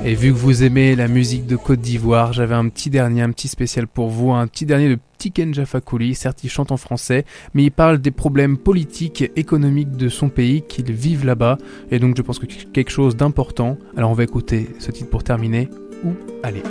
Et vu que vous aimez la musique de Côte d'Ivoire, j'avais un petit spécial pour vous, un petit dernier de Tiken Jah Fakoly. Certes, il chante en français, mais il parle des problèmes politiques et économiques de son pays, qu'ils vivent là-bas, et donc je pense que c'est quelque chose d'important. Alors on va écouter ce titre pour terminer, Où aller.